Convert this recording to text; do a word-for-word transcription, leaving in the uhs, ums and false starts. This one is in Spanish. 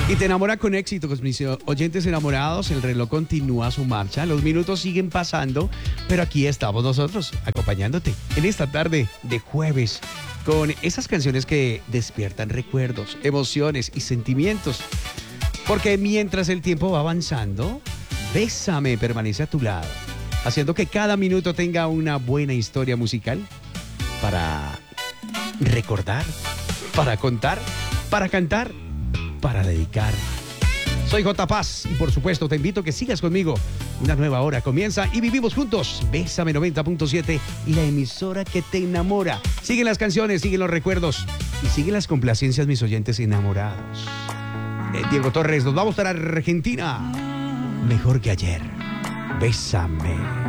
Y te enamora con éxito, con mis oyentes enamorados. El reloj continúa su marcha, los minutos siguen pasando, pero aquí estamos nosotros, acompañándote en esta tarde de jueves, con esas canciones que despiertan recuerdos, emociones y sentimientos. Porque mientras el tiempo va avanzando, Bésame permanece a tu lado, haciendo que cada minuto tenga una buena historia musical para recordar, para contar, para cantar, para dedicar. Soy J. Paz y por supuesto te invito a que sigas conmigo. Una nueva hora comienza y vivimos juntos. Bésame noventa punto siete, la emisora que te enamora. Siguen las canciones, siguen los recuerdos y siguen las complacencias, mis oyentes enamorados. Eh, Diego Torres, nos vamos para Argentina. Mejor que ayer. Bésame.